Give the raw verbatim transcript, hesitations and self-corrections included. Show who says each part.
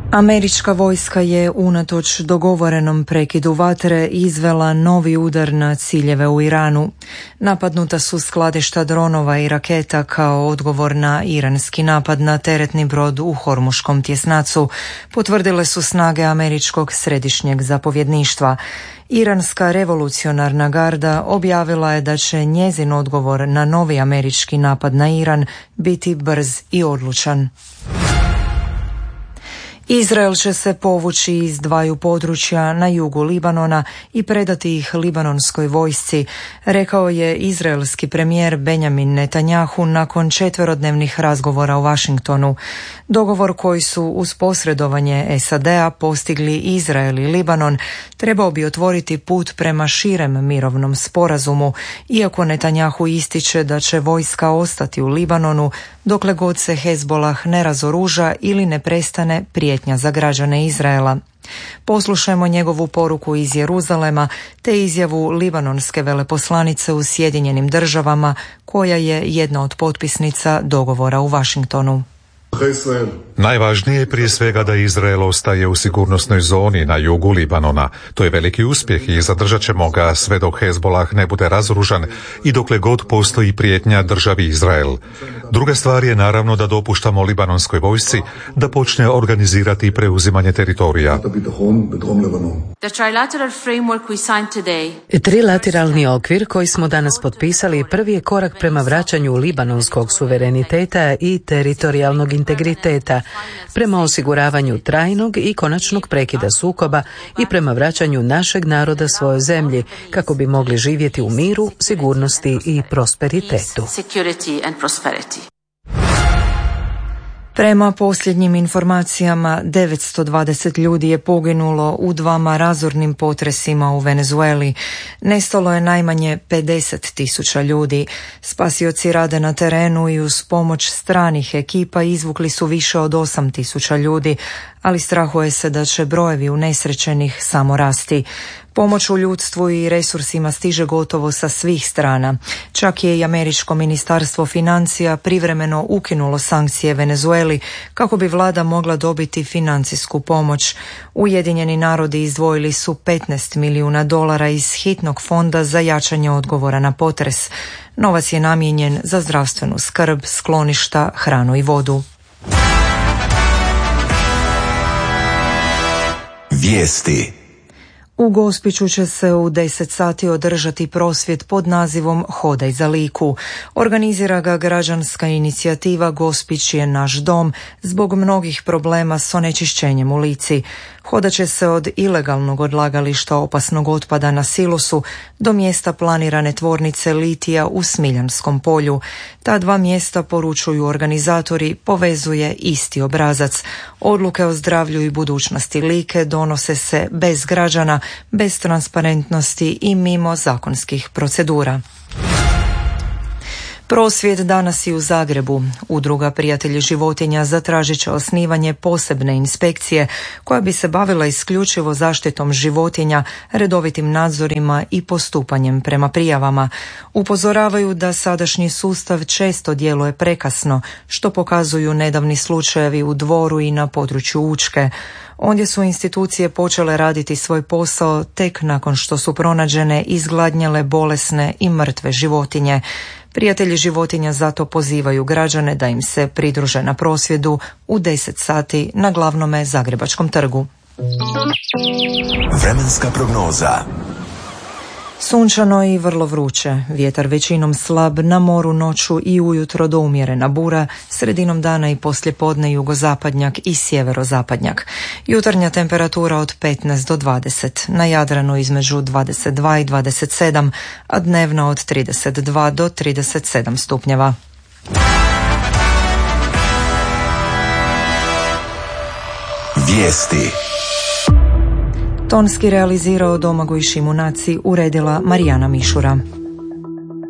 Speaker 1: Američka vojska je unatoč dogovorenom prekidu vatre izvela novi udar na ciljeve u Iranu. Napadnuta su skladišta dronova i raketa kao odgovor na iranski napad na teretni brod u Hormuškom tjesnacu, potvrdile su snage američkog središnjeg zapovjedništva. Iranska revolucionarna garda objavila je da će njezin odgovor na novi američki napad na Iran biti brz i odlučan. Izrael će se povući iz dvaju područja na jugu Libanona i predati ih libanonskoj vojsci, rekao je izraelski premijer Benjamin Netanjahu nakon četverodnevnih razgovora u Washingtonu. Dogovor koji su uz posredovanje S A D-a postigli Izrael i Libanon trebao bi otvoriti put prema širem mirovnom sporazumu, iako Netanjahu ističe da će vojska ostati u Libanonu dokle god se Hezbolah ne razoruža ili ne prestane prijetnja za građane Izraela. Poslušajmo njegovu poruku iz Jeruzalema te izjavu libanonske veleposlanice u Sjedinjenim državama, koja je jedna od potpisnica dogovora u Washingtonu.
Speaker 2: Najvažnije je prije svega da Izrael ostaje u sigurnosnoj zoni na jugu Libanona. To je veliki uspjeh i zadržat ćemo ga sve dok Hezbolah ne bude razoružan i dokle god postoji prijetnja državi Izrael. Druga stvar je naravno da dopuštamo libanonskoj vojsci da počne organizirati preuzimanje teritorija.
Speaker 3: Trilateralni okvir koji smo danas potpisali prvi je korak prema vraćanju libanonskog suvereniteta i teritorijalnog integriteta, prema osiguravanju trajnog i konačnog prekida sukoba i prema vraćanju našeg naroda svojoj zemlji kako bi mogli živjeti u miru, sigurnosti i prosperitetu.
Speaker 1: Prema posljednjim informacijama, devetsto dvadeset ljudi je poginulo u dvama razornim potresima u Venezueli. Nestalo je najmanje pedeset tisuća ljudi. Spasioci rade na terenu i uz pomoć stranih ekipa izvukli su više od osam tisuća ljudi, ali strahuje se da će brojevi unesrećenih samo rasti. Pomoć u ljudstvu i resursima stiže gotovo sa svih strana. Čak je i američko ministarstvo financija privremeno ukinulo sankcije Venezueli kako bi vlada mogla dobiti financijsku pomoć. Ujedinjeni narodi izdvojili su petnaest milijuna dolara iz hitnog fonda za jačanje odgovora na potres. Novac je namijenjen za zdravstvenu skrb, skloništa, hranu i vodu.
Speaker 4: Vijesti.
Speaker 1: U Gospiću će se u deset sati održati prosvjed pod nazivom Hodaj za Liku. Organizira ga građanska inicijativa Gospić je naš dom zbog mnogih problema s onečišćenjem u Lici. Hodat će se od ilegalnog odlagališta opasnog otpada na silosu do mjesta planirane tvornice litija u Smiljanskom polju. Ta dva mjesta, poručuju organizatori, povezuje isti obrazac. Odluke o zdravlju i budućnosti Like donose se bez građana, bez transparentnosti i mimo zakonskih procedura. Prosvjed danas i u Zagrebu. Udruga Prijatelji životinja zatražit će osnivanje posebne inspekcije koja bi se bavila isključivo zaštitom životinja, redovitim nadzorima i postupanjem prema prijavama. Upozoravaju da sadašnji sustav često djeluje prekasno, što pokazuju nedavni slučajevi u Dvoru i na području Učke. Ondje su institucije počele raditi svoj posao tek nakon što su pronađene izgladnjele, bolesne i mrtve životinje. Prijatelji životinja zato pozivaju građane da im se pridruže na prosvjedu u deset sati na glavnome Zagrebačkom trgu.
Speaker 4: Vremenska prognoza.
Speaker 1: Sunčano i vrlo vruće, vjetar većinom slab, na moru noću i ujutro do umjerena bura, sredinom dana i poslijepodne jugozapadnjak i sjeverozapadnjak. Jutarnja temperatura od petnaest do dvadeset, na Jadranu između dvadeset dva i dvadeset sedam, a dnevna od trideset dva do trideset sedam stupnjeva.
Speaker 4: Vijesti.
Speaker 1: Tonski realizirao Domagoj Šimunaci, uredila Marijana Mišura.